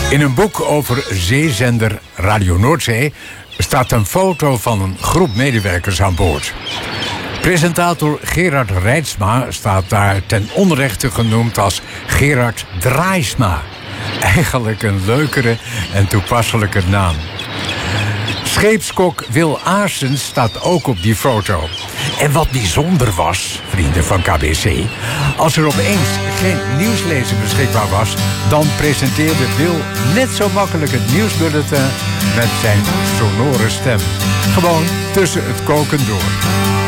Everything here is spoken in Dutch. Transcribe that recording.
In een boek over zeezender Radio Noordzee staat een foto van een groep medewerkers aan boord. Presentator Gerard Reitsma staat daar ten onrechte genoemd als Gerard Draaisma. Eigenlijk een leukere en toepasselijke naam. Scheepskok Wil Aarsens staat ook op die foto. En wat bijzonder was, vrienden van KBC... als er opeens geen nieuwslezer beschikbaar was... dan presenteerde Wil net zo makkelijk het nieuwsbulletin... met zijn sonore stem. Gewoon tussen het koken door.